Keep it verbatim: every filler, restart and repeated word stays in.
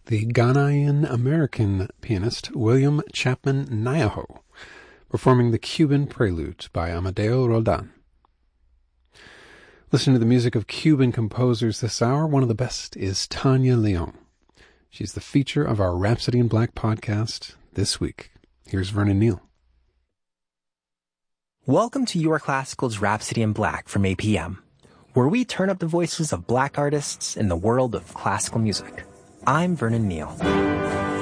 the Ghanaian-American pianist William Chapman Nyaho, performing the Cuban Prelude by Amadeo Roldan. Listening to the music of Cuban composers this hour, one of the best is Tanya Leon. She's the feature of our Rhapsody in Black podcast this week. Here's Vernon Neal. Welcome to Your Classical's Rhapsody in Black from A P M, where we turn up the voices of black artists in the world of classical music. I'm Vernon Neal.